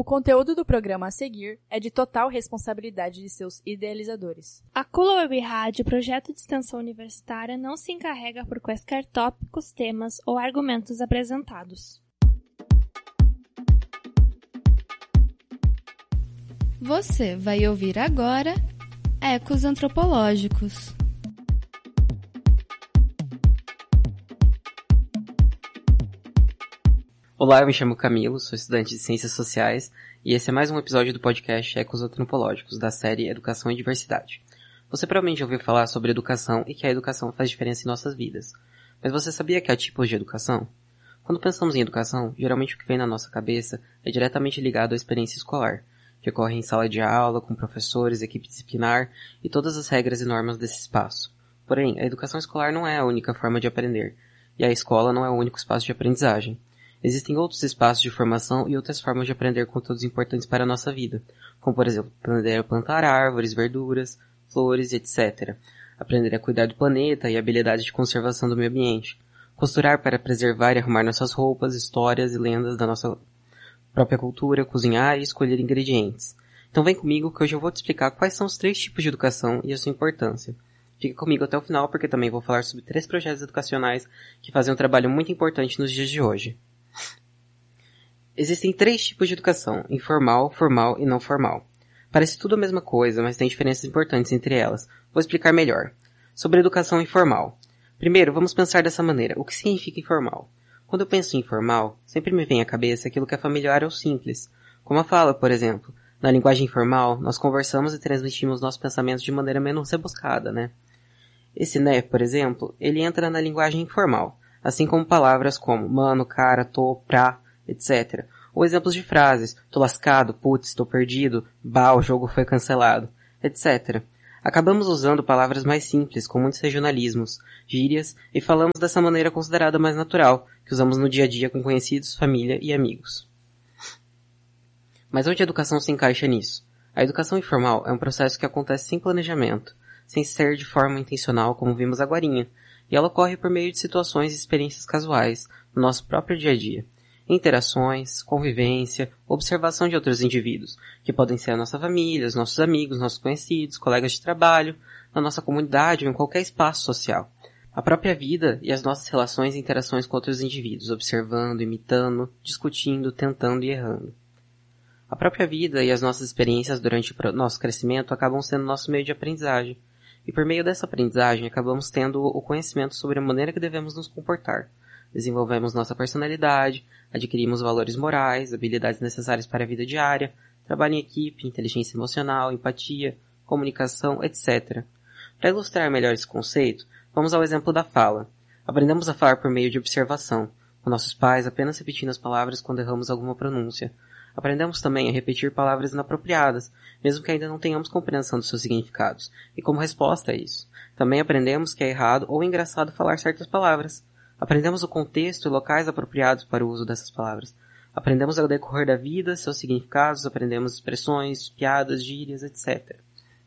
conteúdo do programa a seguir é de total responsabilidade de seus idealizadores. A Cula Web Rádio, projeto de extensão universitária, não se encarrega por quaisquer tópicos, temas ou argumentos apresentados. Você vai ouvir agora Ecos Antropológicos. Olá, eu me chamo Camilo, sou estudante de Ciências Sociais e esse é mais um episódio do podcast Ecos Antropológicos, da série Educação e Diversidade. Você provavelmente ouviu falar sobre educação e que a educação faz diferença em nossas vidas. Mas você sabia que há tipos de educação? Quando pensamos em educação, geralmente o que vem na nossa cabeça é diretamente ligado à experiência escolar, que ocorre em sala de aula, com professores, equipe disciplinar e todas as regras e normas desse espaço. Porém, a educação escolar não é a única forma de aprender, e a escola não é o único espaço de aprendizagem. Existem outros espaços de formação e outras formas de aprender conteúdos importantes para a nossa vida, como por exemplo, aprender a plantar árvores, verduras, flores, etc. Aprender a cuidar do planeta e habilidades de conservação do meio ambiente. Costurar para preservar e arrumar nossas roupas, histórias e lendas da nossa própria cultura, cozinhar e escolher ingredientes. Então vem comigo que hoje eu vou te explicar quais são os 3 tipos de educação e a sua importância. Fica comigo até o final porque também vou falar sobre 3 projetos educacionais que fazem um trabalho muito importante nos dias de hoje. Existem 3 tipos de educação, informal, formal e não formal. Parece tudo a mesma coisa, mas tem diferenças importantes entre elas. Vou explicar melhor. Sobre a educação informal. Primeiro, vamos pensar dessa maneira. O que significa informal? Quando eu penso em informal, sempre me vem à cabeça aquilo que é familiar ou simples. Como a fala, por exemplo. Na linguagem informal, nós conversamos e transmitimos nossos pensamentos de maneira menos rebuscada, né? Esse né, por exemplo, ele entra na linguagem informal, assim como palavras como mano, cara, tô, pra, etc. Ou exemplos de frases, tô lascado, putz, tô perdido, bah, o jogo foi cancelado, etc. Acabamos usando palavras mais simples, com muitos regionalismos, gírias, e falamos dessa maneira considerada mais natural, que usamos no dia a dia com conhecidos, família e amigos. Mas onde a educação se encaixa nisso? A educação informal é um processo que acontece sem planejamento, sem ser de forma intencional, como vimos agorinha, e ela ocorre por meio de situações e experiências casuais, no nosso próprio dia a dia. Interações, convivência, observação de outros indivíduos, que podem ser a nossa família, os nossos amigos, nossos conhecidos, colegas de trabalho, na nossa comunidade ou em qualquer espaço social. A própria vida e as nossas relações e interações com outros indivíduos, observando, imitando, discutindo, tentando e errando. A própria vida e as nossas experiências durante o nosso crescimento acabam sendo nosso meio de aprendizagem, e por meio dessa aprendizagem acabamos tendo o conhecimento sobre a maneira que devemos nos comportar. Desenvolvemos nossa personalidade, adquirimos valores morais, habilidades necessárias para a vida diária, trabalho em equipe, inteligência emocional, empatia, comunicação, etc. Para ilustrar melhor esse conceito, vamos ao exemplo da fala. Aprendemos a falar por meio de observação, com nossos pais apenas repetindo as palavras quando erramos alguma pronúncia. Aprendemos também a repetir palavras inapropriadas, mesmo que ainda não tenhamos compreensão dos seus significados, e como resposta a isso. Também aprendemos que é errado ou engraçado falar certas palavras. Aprendemos o contexto e locais apropriados para o uso dessas palavras. Aprendemos ao decorrer da vida, seus significados, aprendemos expressões, piadas, gírias, etc.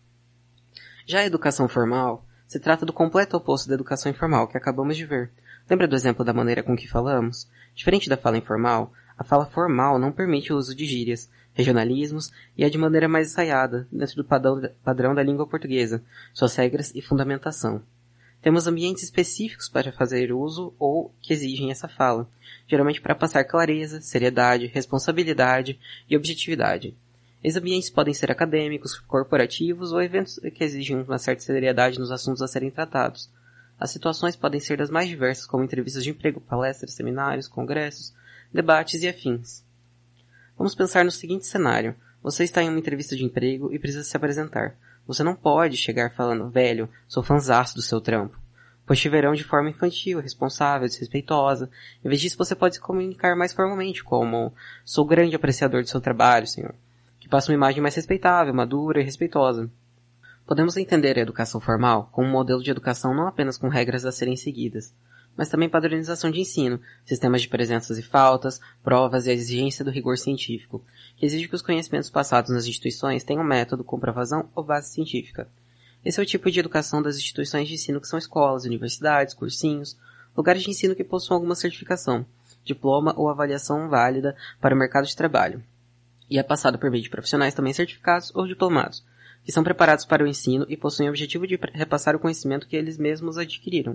Já a educação formal se trata do completo oposto da educação informal que acabamos de ver. Lembra do exemplo da maneira com que falamos? Diferente da fala informal, a fala formal não permite o uso de gírias, regionalismos e é de maneira mais ensaiada, dentro do padrão da língua portuguesa, suas regras e fundamentação. Temos ambientes específicos para fazer uso ou que exigem essa fala, geralmente para passar clareza, seriedade, responsabilidade e objetividade. Esses ambientes podem ser acadêmicos, corporativos ou eventos que exigem uma certa seriedade nos assuntos a serem tratados. As situações podem ser das mais diversas, como entrevistas de emprego, palestras, seminários, congressos, debates e afins. Vamos pensar no seguinte cenário. Você está em uma entrevista de emprego e precisa se apresentar. Você não pode chegar falando, velho, sou fãzaço do seu trampo. Pois te verão de forma infantil, responsável, desrespeitosa. Em vez disso, você pode se comunicar mais formalmente, como, sou grande apreciador do seu trabalho, senhor. Que passa uma imagem mais respeitável, madura e respeitosa. Podemos entender a educação formal como um modelo de educação não apenas com regras a serem seguidas, mas também padronização de ensino, sistemas de presenças e faltas, provas e a exigência do rigor científico, que exige que os conhecimentos passados nas instituições tenham método, comprovação ou base científica. Esse é o tipo de educação das instituições de ensino que são escolas, universidades, cursinhos, lugares de ensino que possuam alguma certificação, diploma ou avaliação válida para o mercado de trabalho. e é passado por meio de profissionais também certificados ou diplomados, que são preparados para o ensino e possuem o objetivo de repassar o conhecimento que eles mesmos adquiriram.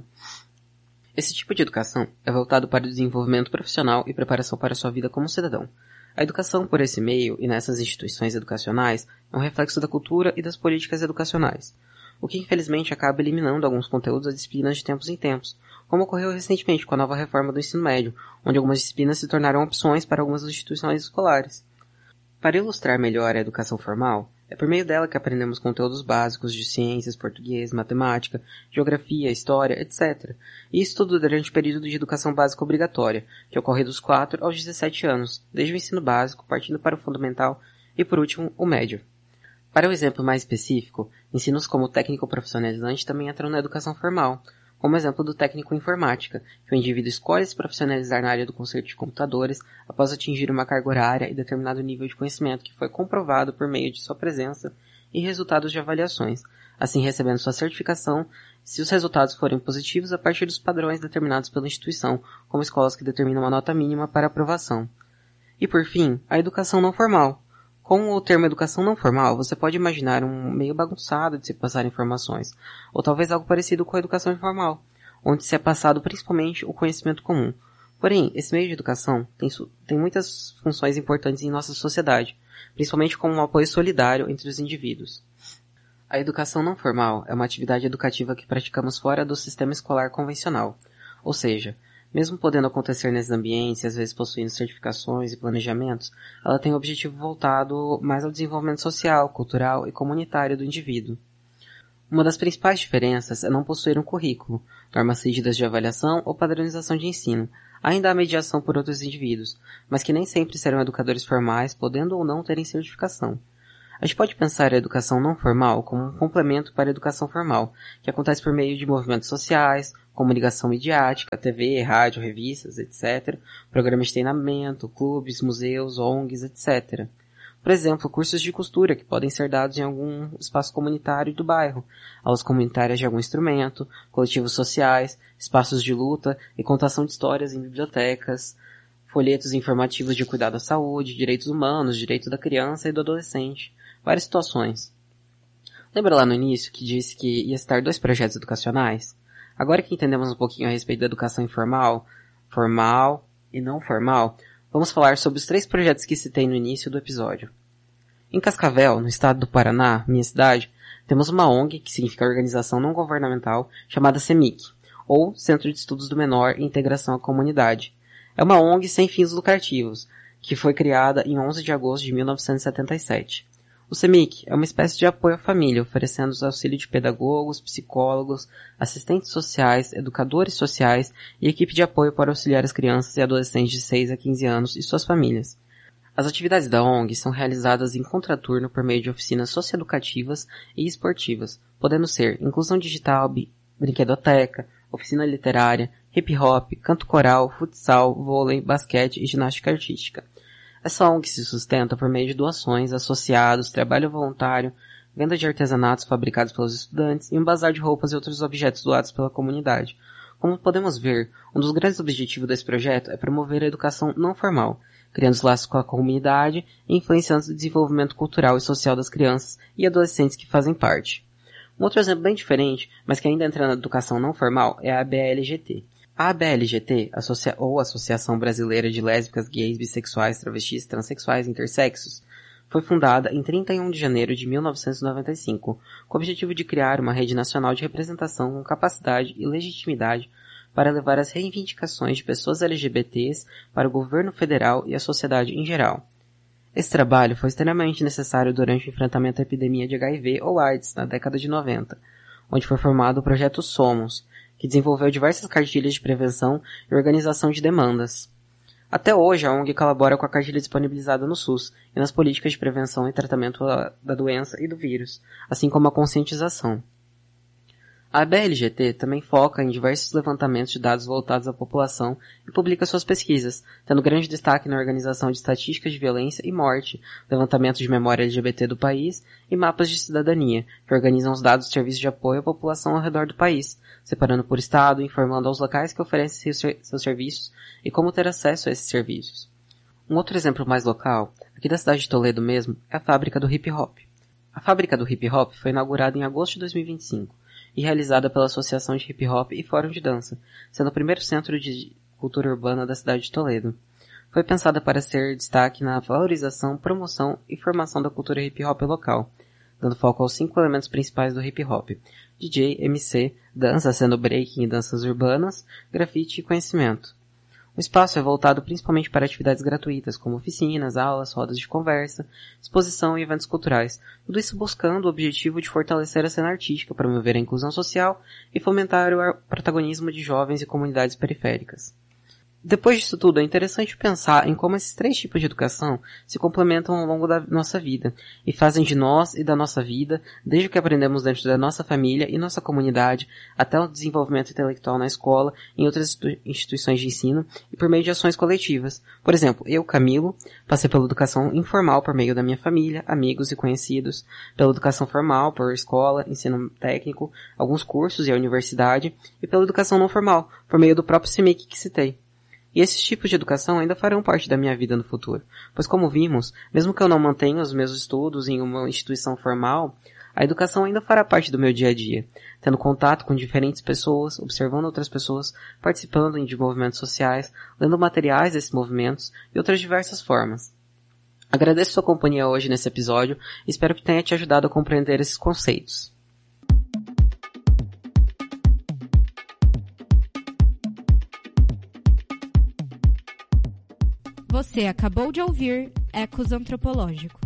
Esse tipo de educação é voltado para o desenvolvimento profissional e preparação para a sua vida como cidadão. A educação por esse meio e nessas instituições educacionais é um reflexo da cultura e das políticas educacionais, o que infelizmente acaba eliminando alguns conteúdos das disciplinas de tempos em tempos, como ocorreu recentemente com a nova reforma do ensino médio, onde algumas disciplinas se tornaram opções para algumas instituições escolares. Para ilustrar melhor a educação formal, é por meio dela que aprendemos conteúdos básicos de ciências, português, matemática, geografia, história, etc. E isso tudo durante o período de educação básica obrigatória, que ocorre dos 4 aos 17 anos, desde o ensino básico, partindo para o fundamental e, por último, o médio. Para o exemplo mais específico, ensinos como técnico profissionalizante também entram na educação formal, como exemplo do técnico em informática, que o indivíduo escolhe se profissionalizar na área do conserto de computadores após atingir uma carga horária e determinado nível de conhecimento que foi comprovado por meio de sua presença e resultados de avaliações, assim recebendo sua certificação se os resultados forem positivos a partir dos padrões determinados pela instituição, como escolas que determinam uma nota mínima para aprovação. E por fim, a educação não formal. Com o termo educação não formal, você pode imaginar um meio bagunçado de se passar informações, ou talvez algo parecido com a educação informal, onde se é passado principalmente o conhecimento comum. Porém, esse meio de educação tem muitas funções importantes em nossa sociedade, principalmente como um apoio solidário entre os indivíduos. A educação não formal é uma atividade educativa que praticamos fora do sistema escolar convencional, ou seja, mesmo podendo acontecer nesses ambientes e às vezes possuindo certificações e planejamentos, ela tem um objetivo voltado mais ao desenvolvimento social, cultural e comunitário do indivíduo. Uma das principais diferenças é não possuir um currículo, normas rígidas de avaliação ou padronização de ensino. Ainda há mediação por outros indivíduos, mas que nem sempre serão educadores formais, podendo ou não terem certificação. A gente pode pensar a educação não formal como um complemento para a educação formal, que acontece por meio de movimentos sociais, comunicação midiática, TV, rádio, revistas, etc., programas de treinamento, clubes, museus, ONGs, etc. Por exemplo, cursos de costura que podem ser dados em algum espaço comunitário do bairro, aulas comunitárias de algum instrumento, coletivos sociais, espaços de luta e contação de histórias em bibliotecas, folhetos informativos de cuidado à saúde, direitos humanos, direito da criança e do adolescente. Várias situações. Lembra lá no início que disse que ia citar 2 projetos educacionais? Agora que entendemos um pouquinho a respeito da educação informal, formal e não formal, vamos falar sobre os 3 projetos que citei no início do episódio. Em Cascavel, no estado do Paraná, minha cidade, temos uma ONG, que significa Organização Não Governamental, chamada CEMIC, ou Centro de Estudos do Menor e Integração à Comunidade. É uma ONG sem fins lucrativos, que foi criada em 11 de agosto de 1977. O CEMIC é uma espécie de apoio à família, oferecendo os auxílios de pedagogos, psicólogos, assistentes sociais, educadores sociais e equipe de apoio para auxiliar as crianças e adolescentes de 6 a 15 anos e suas famílias. As atividades da ONG são realizadas em contraturno por meio de oficinas socioeducativas e esportivas, podendo ser inclusão digital, brinquedoteca, oficina literária, hip-hop, canto coral, futsal, vôlei, basquete e ginástica artística. Essa ONG se sustenta por meio de doações, associados, trabalho voluntário, venda de artesanatos fabricados pelos estudantes e um bazar de roupas e outros objetos doados pela comunidade. Como podemos ver, um dos grandes objetivos desse projeto é promover a educação não formal, criando os laços com a comunidade e influenciando o desenvolvimento cultural e social das crianças e adolescentes que fazem parte. Um outro exemplo bem diferente, mas que ainda entra na educação não formal, é a ABLGT. A ABLGT, ou Associação Brasileira de Lésbicas, Gays, Bissexuais, Travestis, Transsexuais e Intersexos, foi fundada em 31 de janeiro de 1995, com o objetivo de criar uma rede nacional de representação com capacidade e legitimidade para levar as reivindicações de pessoas LGBTs para o governo federal e a sociedade em geral. Esse trabalho foi extremamente necessário durante o enfrentamento à epidemia de HIV ou AIDS na década de 90, onde foi formado o projeto Somos, que desenvolveu diversas cartilhas de prevenção e organização de demandas. Até hoje, a ONG colabora com a cartilha disponibilizada no SUS e nas políticas de prevenção e tratamento da doença e do vírus, assim como a conscientização. A ABLGT também foca em diversos levantamentos de dados voltados à população e publica suas pesquisas, tendo grande destaque na organização de estatísticas de violência e morte, levantamento de memória LGBT do país e mapas de cidadania, que organizam os dados de serviços de apoio à população ao redor do país, separando por estado, informando aos locais que oferecem seus serviços e como ter acesso a esses serviços. Um outro exemplo mais local aqui da cidade de Toledo mesmo, é a fábrica do hip hop. A fábrica do hip hop foi inaugurada em agosto de 2025 e realizada pela Associação de Hip Hop e Fórum de Dança, sendo o primeiro centro de cultura urbana da cidade de Toledo. Foi pensada para ser destaque na valorização, promoção e formação da cultura hip hop local, dando foco aos 5 elementos principais do hip hop: DJ, MC, dança, sendo breaking e danças urbanas, grafite e conhecimento. O espaço é voltado principalmente para atividades gratuitas, como oficinas, aulas, rodas de conversa, exposição e eventos culturais, tudo isso buscando o objetivo de fortalecer a cena artística, promover a inclusão social e fomentar o protagonismo de jovens e comunidades periféricas. Depois disso tudo, é interessante pensar em como esses 3 tipos de educação se complementam ao longo da nossa vida e fazem de nós e da nossa vida, desde o que aprendemos dentro da nossa família e nossa comunidade, até o desenvolvimento intelectual na escola, em outras instituições de ensino e por meio de ações coletivas. Por exemplo, eu, Camilo, passei pela educação informal por meio da minha família, amigos e conhecidos, pela educação formal por escola, ensino técnico, alguns cursos e a universidade, e pela educação não formal, por meio do próprio CIMIC que citei. E esses tipos de educação ainda farão parte da minha vida no futuro, pois como vimos, mesmo que eu não mantenha os meus estudos em uma instituição formal, a educação ainda fará parte do meu dia a dia, tendo contato com diferentes pessoas, observando outras pessoas, participando de movimentos sociais, lendo materiais desses movimentos e outras diversas formas. Agradeço sua companhia hoje nesse episódio e espero que tenha te ajudado a compreender esses conceitos. Você acabou de ouvir Ecos Antropológicos.